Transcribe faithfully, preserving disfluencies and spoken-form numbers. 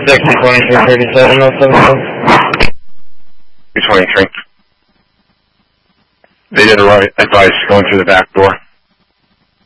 six, twenty-three thirty-seven, oh seven seven. two twenty-three. They did the right advice going through the back door.